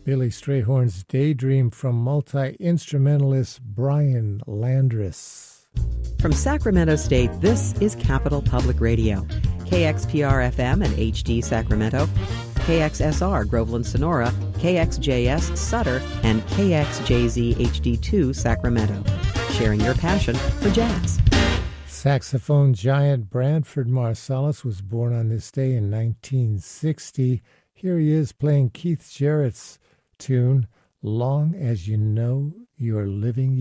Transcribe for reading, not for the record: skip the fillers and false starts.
Billy Strayhorn's Daydream from multi-instrumentalist Brian Landris. From Sacramento State, this is Capital Public Radio. KXPR-FM and HD Sacramento, KXSR Groveland Sonora, KXJS Sutter, and KXJZ HD2 Sacramento. Sharing your passion for jazz. Saxophone giant Branford Marsalis was born on this day in 1960. Here he is playing Keith Jarrett's tune, Long as You Know You're Living